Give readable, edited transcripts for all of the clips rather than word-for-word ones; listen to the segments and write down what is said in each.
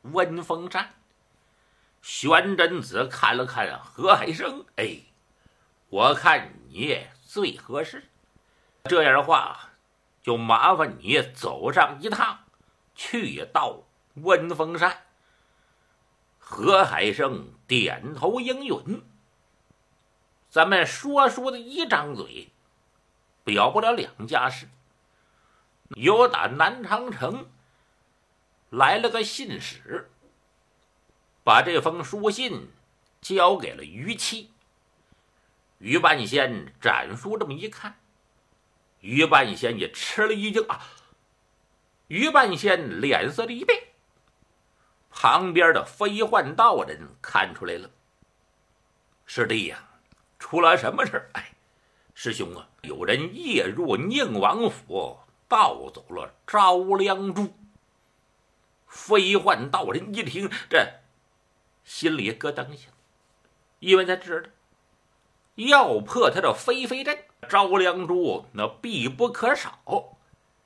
温风山。玄真子看了看何海生，我看你最合适，这样的话就麻烦你走上一趟，去到温风山。何海生点头应允。咱们说书的一张嘴，表不了两家事。有打南长城来了个信使，把这封书信交给了于七。于半仙展书这么一看，于半仙也吃了一惊啊！于半仙脸色一变，旁边的飞幻道人看出来了。师弟呀，出了什么事儿？师兄啊，有人夜入宁王府，盗走了招梁珠。飞幻道人一听，这心里咯噔一下，因为他知道要破他的飞飞阵，招梁珠那必不可少。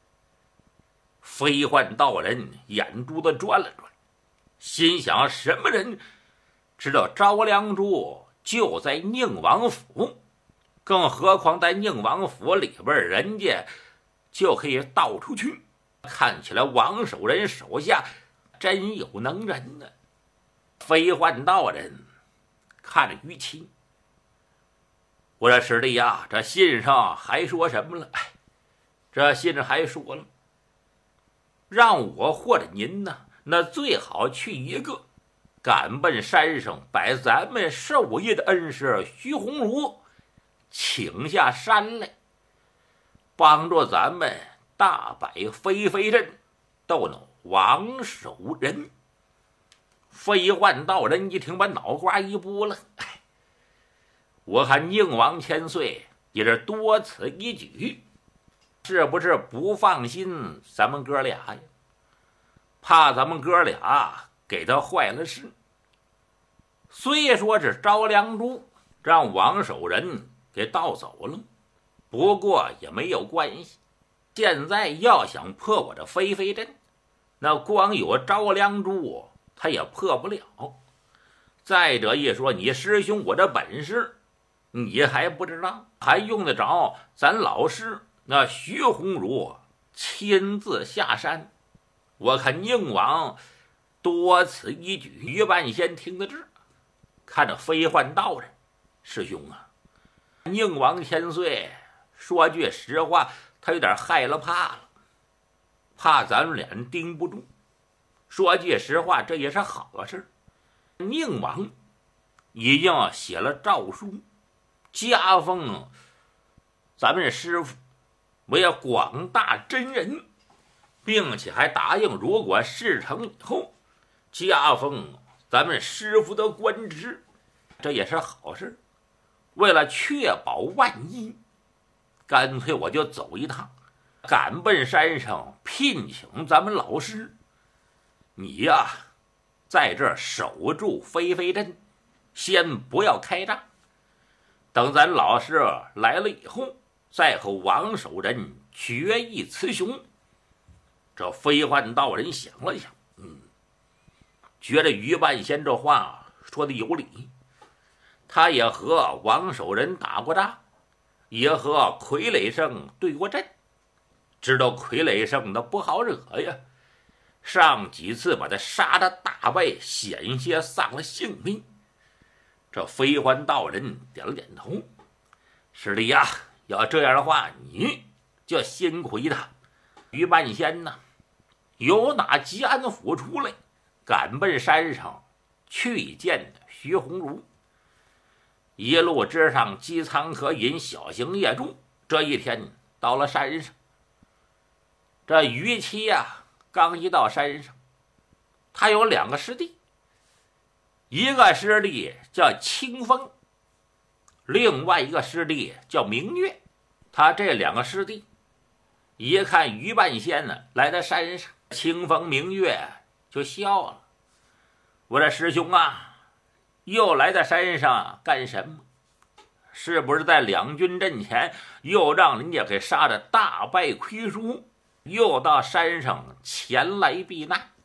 飞幻道人眼珠子转了转，心想：什么人知道招梁珠就在宁王府？更何况在宁王府里边，人家就可以到处去。看起来王守仁手下真有能人呢。飞幻道人看着于七，我说师弟呀，这信上还说什么了？这信上还说了，让我或者您呢，那最好去一个赶奔山上，把咱们授业的恩师徐鸿儒请下山来，帮助咱们大摆飞飞阵，斗那王守仁。飞幻道人一听，把脑瓜一拨了。我看宁王千岁也是多此一举，是不是不放心咱们哥俩呀？怕咱们哥俩给他坏了事。虽说是招梁珠让王守仁给盗走了，不过也没有关系。现在要想破我的飞飞阵，那光有招梁珠他也破不了。再者一说，你师兄我的本事你还不知道，还用得着咱老师那徐鸿儒亲自下山？我看宁王多此一举。于半仙听得这，看着飞幻道人，师兄啊，宁王千岁说句实话，他有点害了怕了，怕咱们俩人盯不住。说句实话，这也是好事。宁王已经写了诏书，加封咱们师傅为广大真人，并且还答应，如果事成以后，加封咱们师傅的官职，这也是好事。为了确保万一，干脆我就走一趟，赶奔山上聘请咱们老师。你呀，在这儿守住飞飞阵，先不要开仗，等咱老师来了以后，再和王守仁决一雌雄。这飞幻道人想了想，觉得于半仙这话说的有理。他也和王守仁打过仗，也和傀儡圣对过阵，知道傀儡圣的不好惹呀，上几次把他杀得大败，险些丧了性命。这飞幻道人点了点头，师弟呀，要这样的话，你就辛苦一趟。于半仙呢，由打吉安府出来，赶奔山上去见徐鸿儒。一路之上，饥餐渴饮，小行夜住。这一天到了山上，这于七呀，刚一到山上，他有两个师弟，一个师弟叫清风，另外一个师弟叫明月。他这两个师弟一看于半仙呢来到山上，清风明月就笑了。我说师兄啊，又来到山上干什么？是不是在两军阵前又让人家给杀得大败亏输，又到山上前来避难？